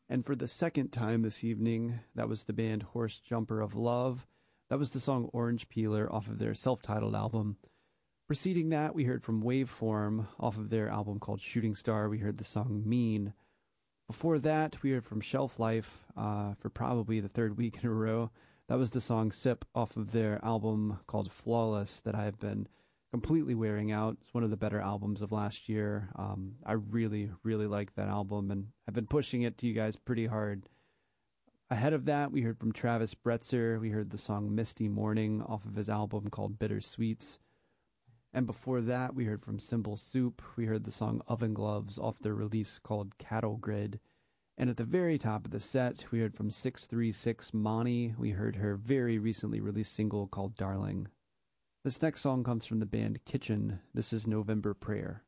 And for the second time this evening, that was the band Horse Jumper of Love. That was the song Orange Peeler off of their self-titled album. Preceding that, we heard from Waveform off of their album called Shooting Star. We heard the song Mean. Before that, we heard from Shelf Life for probably the third week in a row. That was the song Sip off of their album called Flawless that I have been completely wearing out. It's one of the better albums of last year. I really, really like that album, and I've been pushing it to you guys pretty hard. Ahead of that, we heard from Travis Bretzer. We heard the song Misty Morning off of his album called Bitter Sweets. And before that, we heard from Cymbal Soup. We heard the song Oven Gloves off their release called Cattle Grid. And at the very top of the set, we heard from 636 Monty. We heard her very recently released single called Darling. This next song comes from the band Kitchen. This is November Prayer.